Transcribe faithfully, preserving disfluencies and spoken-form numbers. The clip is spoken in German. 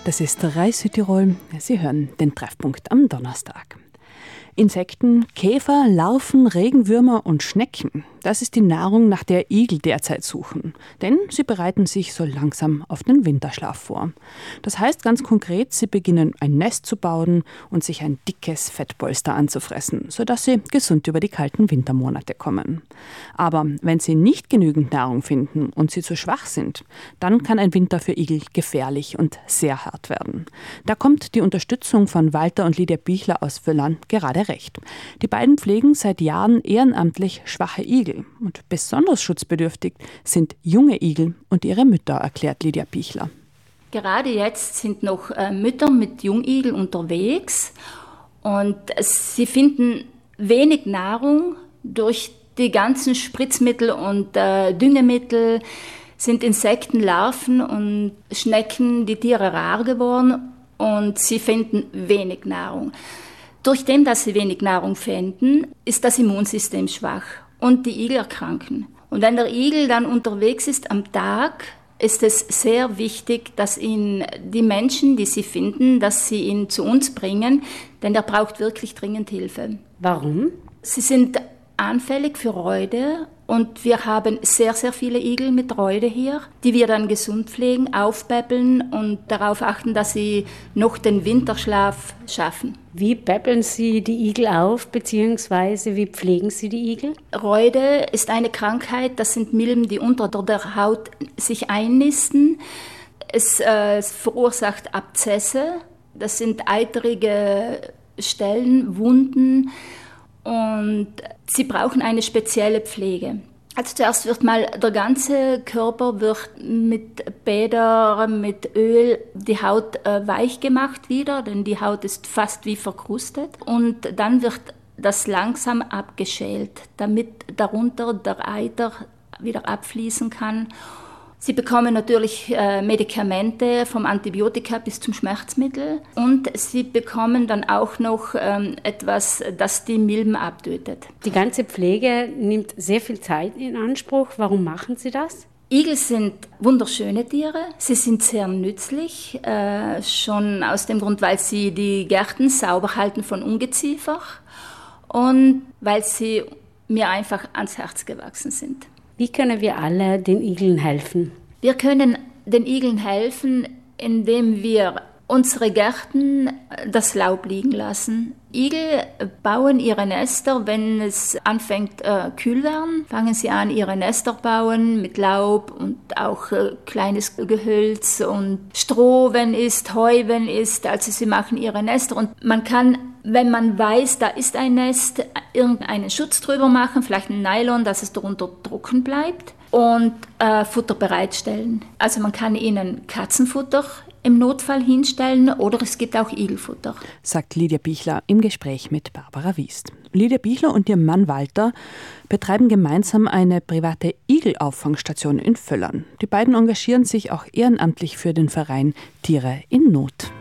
Das ist Rai Südtirol. Sie hören den Treffpunkt am Donnerstag. Insekten, Käfer, Larven, Regenwürmer und Schnecken. Das ist die Nahrung, nach der Igel derzeit suchen. Denn sie bereiten sich so langsam auf den Winterschlaf vor. Das heißt ganz konkret, sie beginnen ein Nest zu bauen und sich ein dickes Fettpolster anzufressen, sodass sie gesund über die kalten Wintermonate kommen. Aber wenn sie nicht genügend Nahrung finden und sie zu schwach sind, dann kann ein Winter für Igel gefährlich und sehr hart werden. Da kommt die Unterstützung von Walter und Lydia Bichler aus Völlern gerade recht. Die beiden pflegen seit Jahren ehrenamtlich schwache Igel. Und besonders schutzbedürftig sind junge Igel und ihre Mütter, erklärt Lydia Bichler. Gerade jetzt sind noch äh, Mütter mit Jungigel unterwegs und sie finden wenig Nahrung. Durch die ganzen Spritzmittel und äh, Düngemittel sind Insekten, Larven und Schnecken, die Tiere rar geworden und sie finden wenig Nahrung. Durch dem, dass sie wenig Nahrung finden, ist das Immunsystem schwach und die Igel erkranken. Und wenn der Igel dann unterwegs ist am Tag, ist es sehr wichtig, dass ihn die Menschen, die sie finden, dass sie ihn zu uns bringen, denn er braucht wirklich dringend Hilfe. Warum? Sie sind anfällig für Räude und wir haben sehr, sehr viele Igel mit Räude hier, die wir dann gesund pflegen, aufpäppeln und darauf achten, dass sie noch den Winterschlaf schaffen. Wie päppeln Sie die Igel auf, beziehungsweise wie pflegen Sie die Igel? Räude ist eine Krankheit, das sind Milben, die unter der Haut sich einnisten. Es, äh, es verursacht Abzesse, das sind eiterige Stellen, Wunden. Und sie brauchen eine spezielle Pflege. Also zuerst wird mal der ganze Körper wird mit Bäder, mit Öl, die Haut äh, weich gemacht wieder, denn die Haut ist fast wie verkrustet. Und dann wird das langsam abgeschält, damit darunter der Eiter wieder abfließen kann. Sie bekommen natürlich äh, Medikamente, vom Antibiotika bis zum Schmerzmittel. Und sie bekommen dann auch noch ähm, etwas, das die Milben abtötet. Die ganze Pflege nimmt sehr viel Zeit in Anspruch. Warum machen Sie das? Igel sind wunderschöne Tiere. Sie sind sehr nützlich, äh, schon aus dem Grund, weil sie die Gärten sauber halten von Ungeziefer und weil sie mir einfach ans Herz gewachsen sind. Wie können wir alle den Igeln helfen? Wir können den Igeln helfen, indem wir unsere Gärten das Laub liegen lassen. Igel bauen ihre Nester, wenn es anfängt äh, kühl werden, fangen sie an, ihre Nester bauen mit Laub und auch äh, kleines Gehölz und Stroh, wenn ist, Heu, wenn ist. Also sie machen ihre Nester und man kann, wenn man weiß, da ist ein Nest, irgendeinen Schutz drüber machen, vielleicht ein Nylon, dass es darunter trocken bleibt und äh, Futter bereitstellen. Also man kann ihnen Katzenfutter im Notfall hinstellen oder es gibt auch Igelfutter. Sagt Lydia Bichler im Gespräch mit Barbara Wiest. Lydia Bichler und ihr Mann Walter betreiben gemeinsam eine private Igelauffangstation in Völlern. Die beiden engagieren sich auch ehrenamtlich für den Verein Tiere in Not.